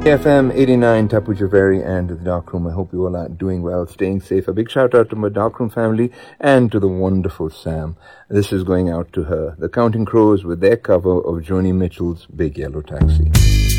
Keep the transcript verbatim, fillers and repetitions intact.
F M eighty-nine, Tapu Javeri and the Darkroom. I hope you all are doing well, staying safe. A big shout out to my Darkroom family and to the wonderful Sam. This is going out to her. The Counting Crows with their cover of Joni Mitchell's Big Yellow Taxi.